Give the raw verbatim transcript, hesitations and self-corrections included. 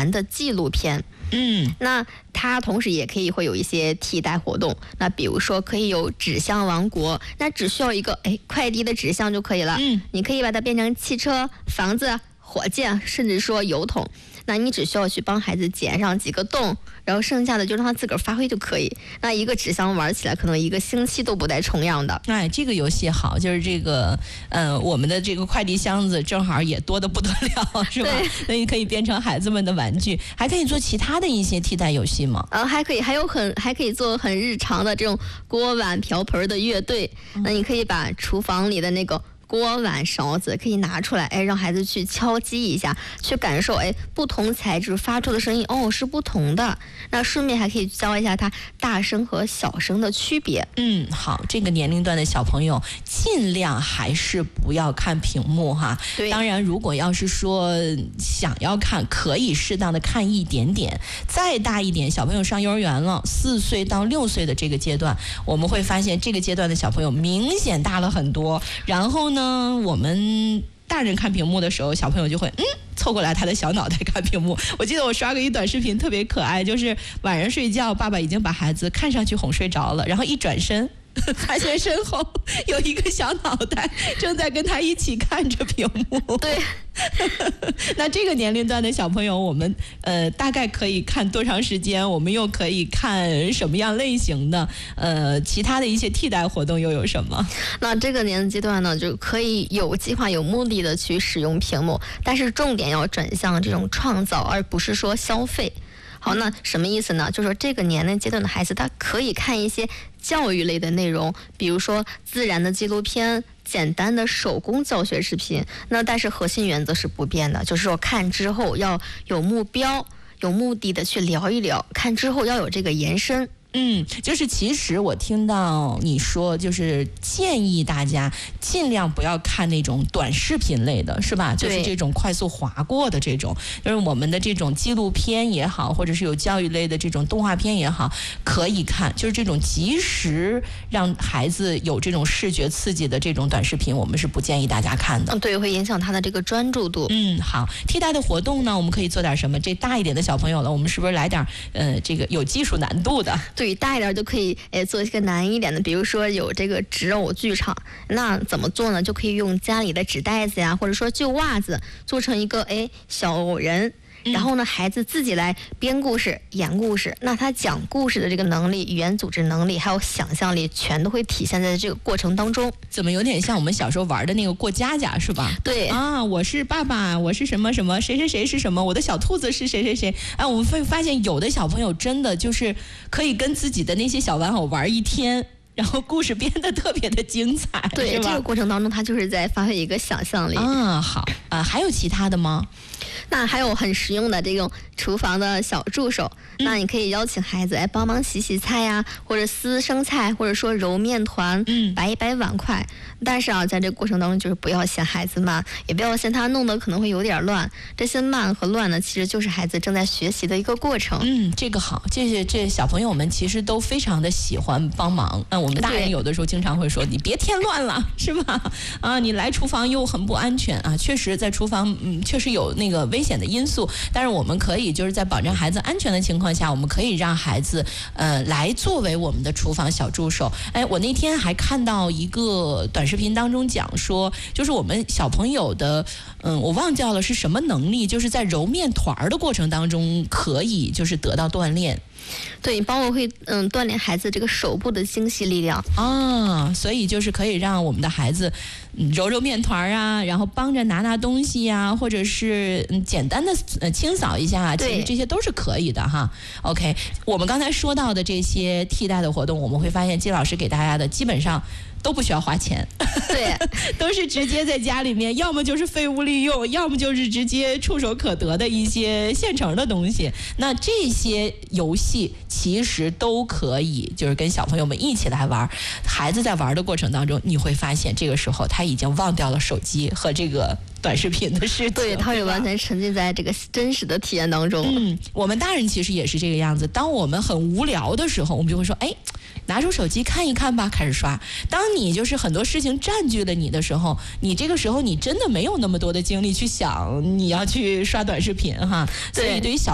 然的纪录片。 嗯， 那它同时也可以会有一些替代活动，那比如说可以有纸箱王国，那只需要一个哎快递的纸箱就可以了。 嗯， 你可以把它变成汽车、房子、火箭，甚至说油桶。那你只需要去帮孩子剪上几个洞，然后剩下的就让他自个儿发挥就可以。那一个纸箱玩起来可能一个星期都不带重样的。 哎，这个游戏好，就是这个呃，我们的这个快递箱子正好也多得不得了，是吧？所以可以变成孩子们的玩具，还可以做其他的一些替代游戏吗？ 呃，还可以，还有很还可以做很日常的这种锅碗瓢盆的乐队。嗯、那你可以把厨房里的那个锅碗勺子可以拿出来，哎，让孩子去敲击一下，去感受，哎，不同材质发出的声音，哦，是不同的。那顺便还可以教一下他大声和小声的区别。 嗯，好，这个年龄段的小朋友尽量还是不要看屏幕哈。 对， 当然，如果要是说想要看，可以适当的看一点点。再大一点，小朋友上幼儿园了，四岁到六岁的这个阶段，我们会发现这个阶段的小朋友明显大了很多。然后呢，我们大人看屏幕的时候，小朋友就会嗯凑过来他的小脑袋看屏幕。我记得我刷过一短视频特别可爱，就是晚上睡觉，爸爸已经把孩子看上去哄睡着了，然后一转身发现身后有一个小脑袋正在跟他一起看着屏幕。 对， 那这个年龄段的小朋友，我们呃大概可以看多长时间？我们又可以看什么样类型的？呃，其他的一些替代活动又有什么？ 那这个年龄阶段呢，就可以有计划、有目的的去使用屏幕，但是重点要转向这种创造，而不是说消费。好，那什么意思呢？就是说这个年龄阶段的孩子，他可以看一些教育类的内容，比如说自然的纪录片、简单的手工教学视频。那但是核心原则是不变的，就是说看之后要有目标、有目的的去聊一聊，看之后要有这个延伸。 嗯，就是其实我听到你说，就是建议大家尽量不要看那种短视频类的，是吧？就是这种快速划过的这种，就是我们的这种纪录片也好，或者是有教育类的这种动画片也好，可以看。就是这种及时让孩子有这种视觉刺激的这种短视频，我们是不建议大家看的。 嗯，对，会影响他的这个专注度。 嗯，好，替代的活动呢，我们可以做点什么？这大一点的小朋友了，我们是不是来点呃这个有技术难度的？ 对。大一点就可以诶做一个难一点的，比如说有这个纸偶剧场。那怎么做呢？就可以用家里的纸袋子呀，或者说旧袜子做成一个诶小偶人，然后呢孩子自己来编故事、演故事。那他讲故事的这个能力、语言组织能力还有想象力，全都会体现在这个过程当中。 怎么有点像我们小时候玩的那个过家家，是吧？ 对啊，我是爸爸，我是什么什么，谁谁谁是什么，我的小兔子是谁谁谁。哎，我们会发现有的小朋友真的就是可以跟自己的那些小玩偶玩一天，然后故事编得特别的精彩。 对，这个过程当中他就是在发挥一个想象力。 啊，好啊，还有其他的吗？ 那还有很实用的这种厨房的小助手，嗯、那你可以邀请孩子来帮忙洗洗菜呀，或者撕生菜，或者说揉面团， 嗯， 摆一摆碗筷。但是啊，在这个过程当中，就是不要嫌孩子慢，也不要嫌他弄得可能会有点乱。这些慢和乱呢，其实就是孩子正在学习的一个过程。 嗯，这个好，这些这小朋友们其实都非常的喜欢帮忙。嗯，我们大人有的时候经常会说，你别添乱了，是吧？啊，你来厨房又很不安全啊。确实，在厨房，嗯，确实有那个危险的因素。但是我们可以就是在保证孩子安全的情况下，我们可以让孩子呃来作为我们的厨房小助手。哎，我那天还看到一个短视频当中讲说，就是我们小朋友的嗯，我忘掉了是什么能力，就是在揉面团的过程当中可以就是得到锻炼。 对，包括会嗯锻炼孩子这个手部的精细力量啊，所以就是可以让我们的孩子、嗯、揉揉面团啊，然后帮着拿拿东西啊，或者是、嗯、简单的呃清扫一下，其实这些都是可以的哈。OK， 我们刚才说到的这些替代的活动，我们会发现金老师给大家的基本上都不需要花钱， 对， 都是直接在家里面，要么就是废物利用，要么就是直接触手可得的一些现成的东西。那这些游戏其实都可以，就是跟小朋友们一起来玩。孩子在玩的过程当中，你会发现这个时候他已经忘掉了手机和这个短视频的事情， 对，他也完全沉浸在这个真实的体验当中。 嗯，我们大人其实也是这个样子。当我们很无聊的时候，我们就会说，哎，拿出手机看一看吧，开始刷。当你就是很多事情占据了你的时候，你这个时候你真的没有那么多的精力去想你要去刷短视频哈。所以对于小